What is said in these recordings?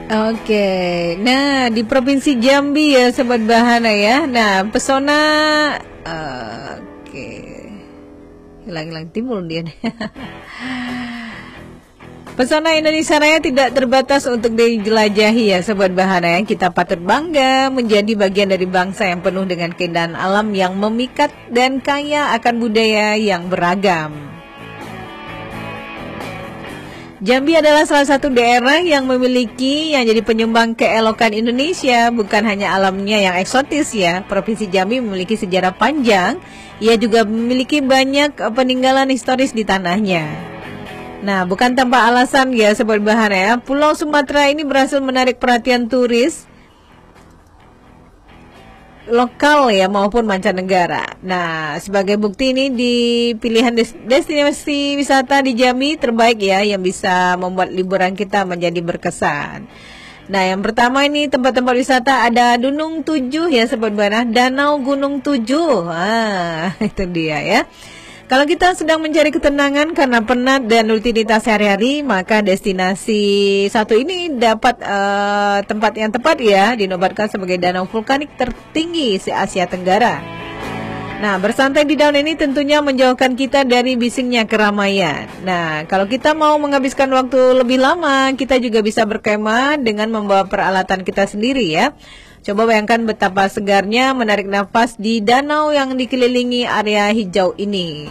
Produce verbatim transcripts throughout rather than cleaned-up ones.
Oke, nah di Provinsi Jambi ya Sobat Bahana ya. Nah pesona, uh, oke, hilang-hilang timbul dia. Pesona Indonesia Raya tidak terbatas untuk dijelajahi ya Sobat Bahana ya. Kita patut bangga menjadi bagian dari bangsa yang penuh dengan keindahan alam yang memikat dan kaya akan budaya yang beragam. Jambi adalah salah satu daerah yang memiliki yang jadi penyumbang keelokan Indonesia, bukan hanya alamnya yang eksotis ya. Provinsi Jambi memiliki sejarah panjang, ia juga memiliki banyak peninggalan historis di tanahnya. Nah, bukan tanpa alasan ya Sobat Bahana ya, Pulau Sumatera ini berhasil menarik perhatian turis lokal ya maupun mancanegara. Nah, sebagai bukti ini di pilihan des destinasi wisata di Jambi terbaik ya yang bisa membuat liburan kita menjadi berkesan. Nah, yang pertama ini tempat-tempat wisata ada Gunung Tujuh ya Sobat Bahana, Danau Gunung Tujuh. Ah, itu dia ya. Kalau kita sedang mencari ketenangan karena penat dan rutinitas sehari-hari, maka destinasi satu ini dapat uh, tempat yang tepat ya, dinobatkan sebagai danau vulkanik tertinggi se-Asia Tenggara. Nah, bersantai di danau ini tentunya menjauhkan kita dari bisingnya keramaian. Nah, kalau kita mau menghabiskan waktu lebih lama, kita juga bisa berkemah dengan membawa peralatan kita sendiri ya. Coba bayangkan betapa segarnya menarik nafas di danau yang dikelilingi area hijau ini.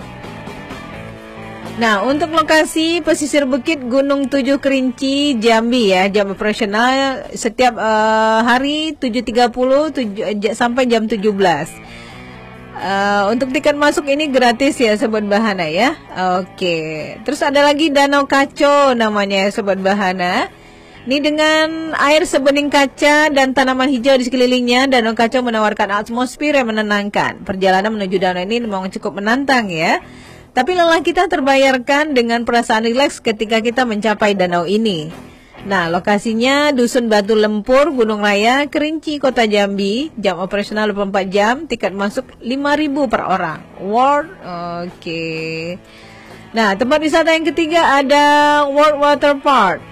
Nah, untuk lokasi pesisir bukit Gunung Tujuh Kerinci, Jambi ya, jam operasional setiap uh, hari tujuh tiga puluh sampai jam tujuh belas. Uh, untuk tiket masuk ini gratis ya Sobat Bahana ya. Oke, terus ada lagi Danau Kaco namanya ya Sobat Bahana. Ini dengan air sebening kaca dan tanaman hijau di sekelilingnya, Danau Kaco menawarkan atmosfer yang menenangkan. Perjalanan menuju danau ini memang cukup menantang ya. Tapi lelah kita terbayarkan dengan perasaan rileks ketika kita mencapai danau ini. Nah, lokasinya Dusun Batu Lempur, Gunung Raya, Kerinci, Kota Jambi. Jam operasional dua puluh empat jam, tiket masuk lima ribu per orang. World, oke. Okay. Nah, tempat wisata yang ketiga ada World Water Park.